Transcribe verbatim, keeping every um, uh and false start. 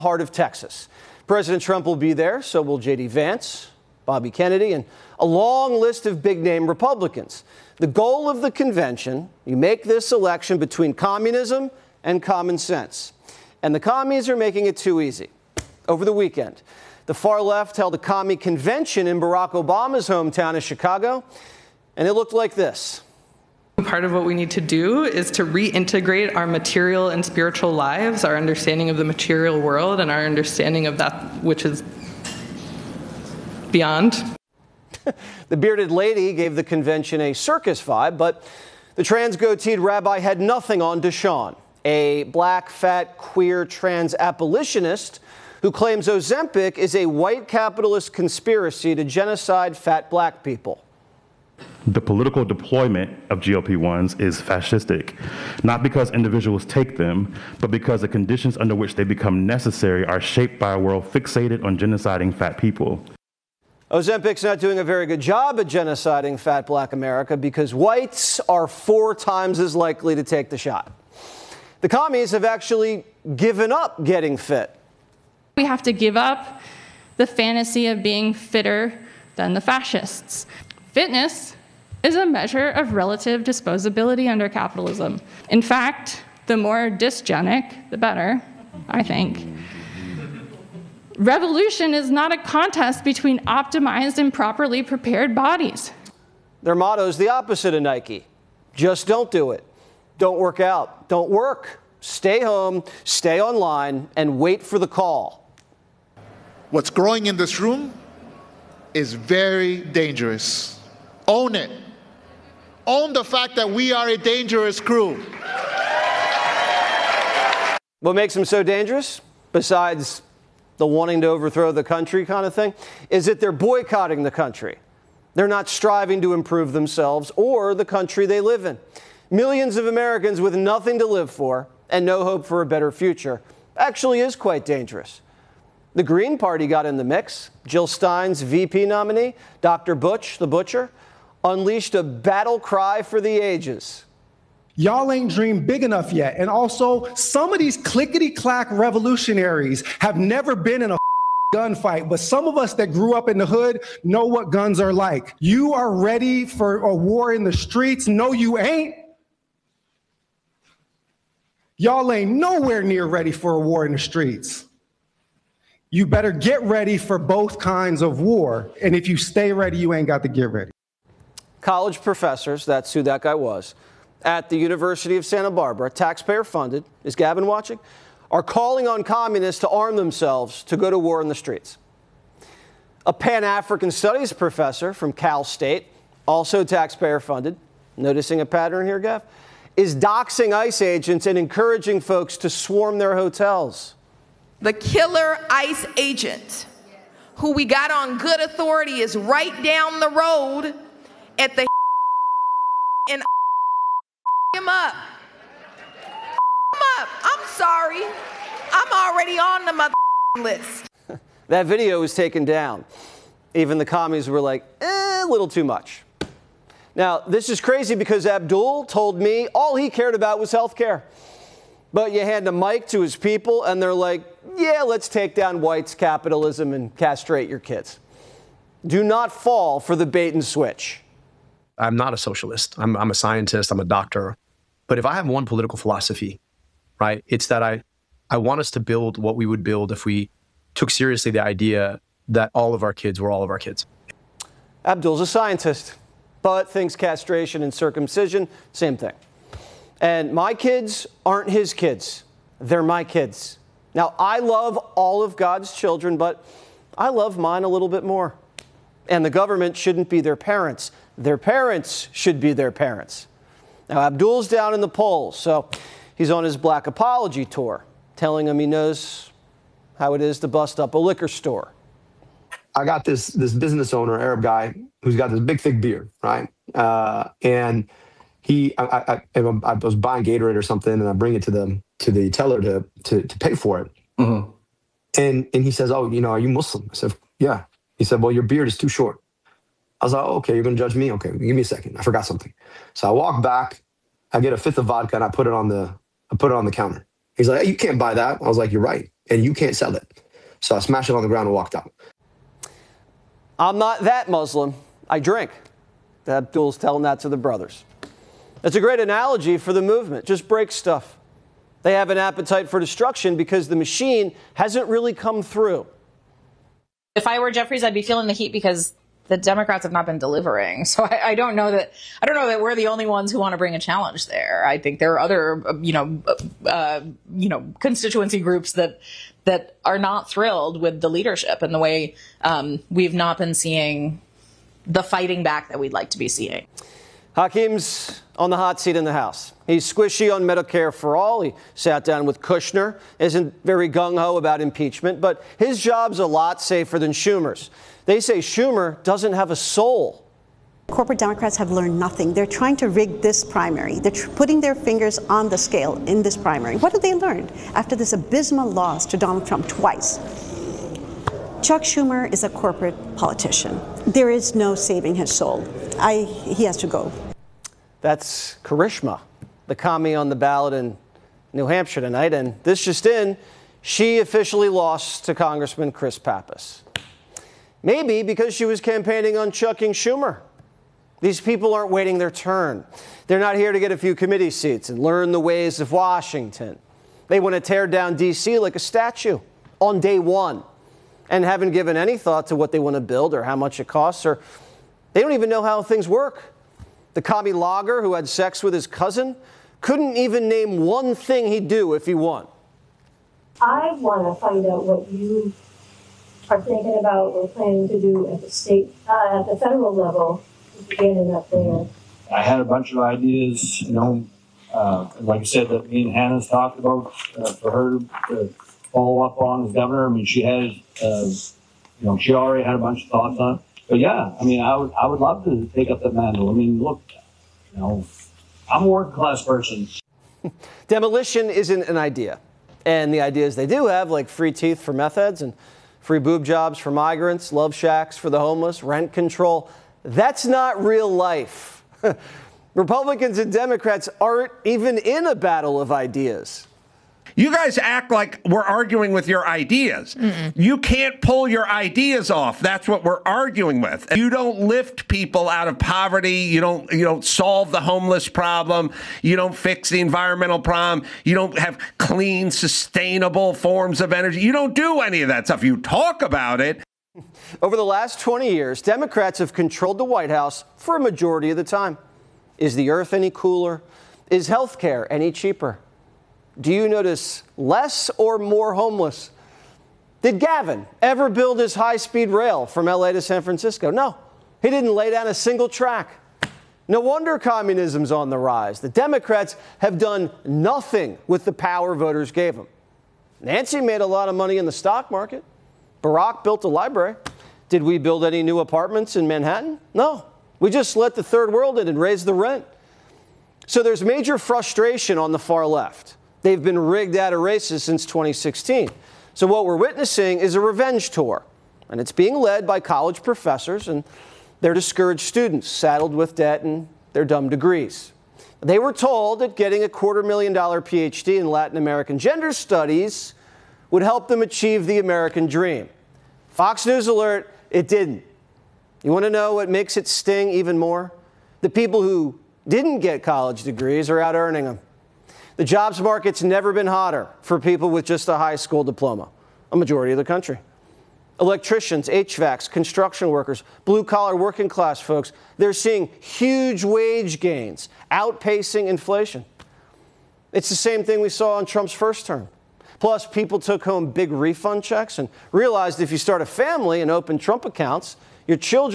heart of Texas. President Trump will be there, so will J D Vance, Bobby Kennedy, and a long list of big-name Republicans. The goal of the convention, you make this election between communism and common sense. And the commies are making it too easy. Over the weekend, the far left held a commie convention in Barack Obama's hometown of Chicago, and it looked like this. Part of what we need to do is to reintegrate our material and spiritual lives, our understanding of the material world, and our understanding of that which is beyond. The bearded lady gave the convention a circus vibe, but the trans-goateed rabbi had nothing on Deshaun, a black, fat, queer, trans abolitionist who claims Ozempic is a white capitalist conspiracy to genocide fat black people. The political deployment of G L P ones is fascistic, not because individuals take them, but because the conditions under which they become necessary are shaped by a world fixated on genociding fat people. Ozempic's not doing a very good job at genociding fat black America because whites are four times as likely to take the shot. The commies have actually given up getting fit. We have to give up the fantasy of being fitter than the fascists. Fitness is a measure of relative disposability under capitalism. In fact, the more dysgenic, the better, I think. Revolution is not a contest between optimized and properly prepared bodies. Their motto is the opposite of Nike. Just don't do it. Don't work out. Don't work. Stay home, stay online, and wait for the call. What's growing in this room is very dangerous. Own it. Own the fact that we are a dangerous crew. What makes them so dangerous, besides the wanting to overthrow the country kind of thing, is that they're boycotting the country. They're not striving to improve themselves or the country they live in. Millions of Americans with nothing to live for and no hope for a better future actually is quite dangerous. The Green Party got in the mix. Jill Stein's V P nominee, Doctor Butch, the Butcher, unleashed a battle cry for the ages. Y'all ain't dreamed big enough yet. And also, some of these clickety-clack revolutionaries have never been in a gunfight, but some of us that grew up in the hood know what guns are like. You are ready for a war in the streets? No, you ain't. Y'all ain't nowhere near ready for a war in the streets. You better get ready for both kinds of war. And if you stay ready, you ain't got to get ready. College professors, that's who that guy was, at the University of Santa Barbara, taxpayer funded, is Gavin watching, are calling on communists to arm themselves to go to war in the streets. A Pan-African Studies professor from Cal State, also taxpayer funded, noticing a pattern here, Gav, is doxing ICE agents and encouraging folks to swarm their hotels. The killer ICE agent, who we got on good authority, is right down the road at the and him up. Him up. I'm sorry. I'm already on the mother list. That video was taken down. Even the commies were like, eh, a little too much. Now, this is crazy because Abdul told me all he cared about was health care. But you hand a mic to his people and they're like, yeah, let's take down whites, capitalism, and castrate your kids. Do not fall for the bait and switch. I'm not a socialist. I'm, I'm a scientist. I'm a doctor. But if I have one political philosophy, right, it's that I, I want us to build what we would build if we took seriously the idea that all of our kids were all of our kids. Abdul's a scientist, but thinks castration and circumcision, same thing. And my kids aren't his kids. They're my kids. Now, I love all of God's children, but I love mine a little bit more. And the government shouldn't be their parents. Their parents should be their parents. Now, Abdul's down in the polls, so he's on his black apology tour, telling him he knows how it is to bust up a liquor store. I got this this business owner, Arab guy, who's got this big, thick beard, right? Uh, and he, I, I, I was buying Gatorade or something, and I bring it to the to the teller to to, to pay for it. Mm-hmm. And and he says, "Oh, you know, are you Muslim?" I said, "Yeah." He said, "Well, your beard is too short." I was like, oh, "Okay, you're going to judge me? Okay, give me a second. I forgot something." So I walk back, I get a fifth of vodka, and I put it on the I put it on the counter. He's like, hey, you can't buy that. I was like, you're right. And you can't sell it. So I smashed it on the ground and walked out. I'm not that Muslim. I drink. Abdul's telling that to the brothers. It's a great analogy for the movement. Just break stuff. They have an appetite for destruction because the machine hasn't really come through. If I were Jeffries, I'd be feeling the heat because the Democrats have not been delivering. So I, I don't know that I don't know that we're the only ones who want to bring a challenge there. I think there are other, you know, uh, you know, constituency groups that that are not thrilled with the leadership and the way um, we've not been seeing the fighting back that we'd like to be seeing. Hakeem's on the hot seat in the House. He's squishy on Medicare for all. He sat down with Kushner, isn't very gung-ho about impeachment, but his job's a lot safer than Schumer's. They say Schumer doesn't have a soul. Corporate Democrats have learned nothing. They're trying to rig this primary. They're tr- putting their fingers on the scale in this primary. What did they learn after this abysmal loss to Donald Trump twice? Chuck Schumer is a corporate politician. There is no saving his soul. I, he has to go. That's Karishma, the commie on the ballot in New Hampshire tonight. And this just in, she officially lost to Congressman Chris Pappas. Maybe because she was campaigning on chucking Schumer. These people aren't waiting their turn. They're not here to get a few committee seats and learn the ways of Washington. They want to tear down D C like a statue on day one and haven't given any thought to what they want to build or how much it costs, or they don't even know how things work. The commie logger who had sex with his cousin couldn't even name one thing he'd do if he won. I want to find out what you are thinking about or planning to do at the state, uh, at the federal level, beginning up there. I had a bunch of ideas, you know, uh, like I said, that me and Hannah's talked about uh, for her to follow up on as governor. I mean, she has, uh, you know, she already had a bunch of thoughts on it. But yeah, I mean, I would, I would love to take up that mantle. I mean, look, you know, I'm a working class person. Demolition isn't an idea. And the ideas they do have, like free teeth for meth heads and free boob jobs for migrants, love shacks for the homeless, rent control, that's not real life. Republicans and Democrats aren't even in a battle of ideas. You guys act like we're arguing with your ideas. Mm-mm. You can't pull your ideas off. That's what we're arguing with. You don't lift people out of poverty. You don't, you don't solve the homeless problem. You don't fix the environmental problem. You don't have clean, sustainable forms of energy. You don't do any of that stuff. You talk about it. Over the last twenty years, Democrats have controlled the White House for a majority of the time. Is the earth any cooler? Is health care any cheaper? Do you notice less or more homeless? Did Gavin ever build his high-speed rail from L A to San Francisco? No, he didn't lay down a single track. No wonder communism's on the rise. The Democrats have done nothing with the power voters gave them. Nancy made a lot of money in the stock market. Barack built a library. Did we build any new apartments in Manhattan? No, we just let the third world in and raise the rent. So there's major frustration on the far left. They've been rigged out of races since twenty sixteen. So what we're witnessing is a revenge tour, and it's being led by college professors and their discouraged students saddled with debt and their dumb degrees. They were told that getting a quarter million dollar P H D in Latin American gender studies would help them achieve the American dream. Fox News alert, it didn't. You want to know what makes it sting even more? The people who didn't get college degrees are out earning them. The jobs market's never been hotter for people with just a high school diploma, a majority of the country. Electricians, H V A Cs, construction workers, blue-collar working class folks, they're seeing huge wage gains, outpacing inflation. It's the same thing we saw on Trump's first term. Plus, people took home big refund checks and realized if you start a family and open Trump accounts, your children